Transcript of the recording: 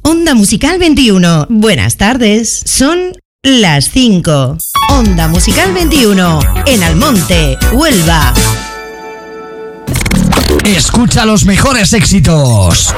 Onda Musical 21. Buenas tardes. Son las 5. Onda Musical 21. En Almonte, Huelva. Escucha los mejores éxitos.